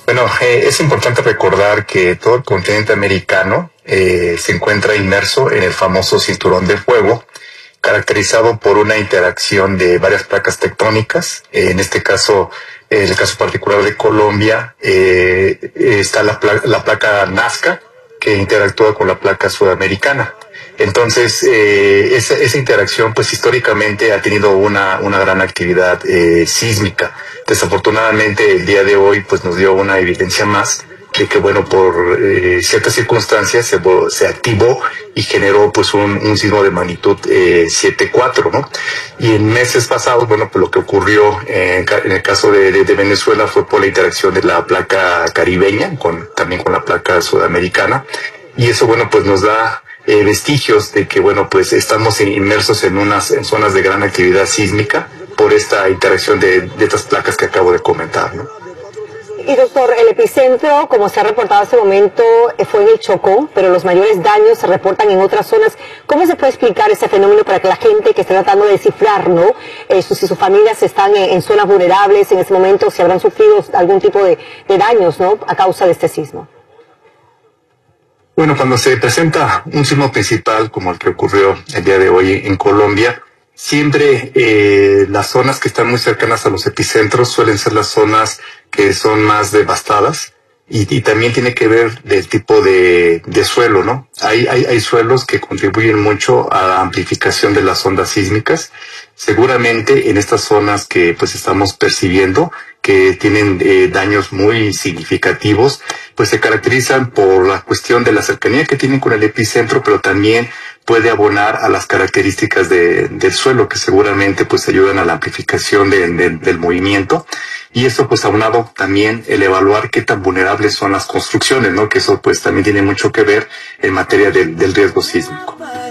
Bueno, es importante recordar que todo el continente americano se encuentra inmerso en el famoso cinturón de fuego, caracterizado por una interacción de varias placas tectónicas. En este caso, en el caso particular de Colombia, está la placa Nazca, que interactúa con la placa sudamericana. Entonces, esa interacción, pues históricamente ha tenido una gran actividad sísmica. Desafortunadamente, el día de hoy, pues nos dio una evidencia más de que, bueno, por ciertas circunstancias se activó y generó, pues, un sismo de magnitud 7.4, ¿no? Y en meses pasados, bueno, pues lo que ocurrió en el caso de Venezuela fue por la interacción de la placa caribeña también con la placa sudamericana. Y eso, bueno, pues nos da vestigios de que, bueno, pues estamos inmersos en zonas de gran actividad sísmica por esta interacción de estas placas que acabo de comentar, ¿no? Y doctor, el epicentro, como se ha reportado hasta el momento, fue en el Chocó, pero los mayores daños se reportan en otras zonas. ¿Cómo se puede explicar ese fenómeno para que la gente que está tratando de descifrar, ¿no? Si sus familias están en zonas vulnerables en ese momento, si habrán sufrido algún tipo de daños, ¿no? A causa de este sismo. Bueno, cuando se presenta un sismo principal como el que ocurrió el día de hoy en Colombia, siempre las zonas que están muy cercanas a los epicentros suelen ser las zonas que son más devastadas y también tiene que ver del tipo de suelo, ¿no? Hay suelos que contribuyen mucho a la amplificación de las ondas sísmicas. Seguramente en estas zonas que pues estamos percibiendo que tienen daños muy significativos, pues se caracterizan por la cuestión de la cercanía que tienen con el epicentro, pero también puede abonar a las características del suelo, que seguramente pues ayudan a la amplificación del movimiento. Y eso pues aunado también el evaluar qué tan vulnerables son las construcciones, ¿no? Que eso pues también tiene mucho que ver en materia del riesgo sísmico.